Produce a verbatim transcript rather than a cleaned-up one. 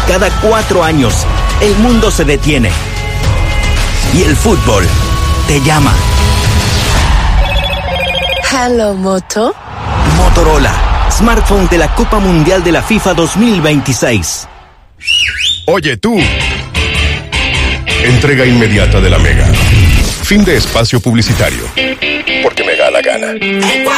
Cada cuatro años, el mundo se detiene. Y el fútbol te llama. Hello, Moto. Motorola, smartphone de la Copa Mundial de la FIFA dos mil veintiséis. Oye tú. Entrega inmediata de la Mega. Fin de espacio publicitario. Porque me da la gana.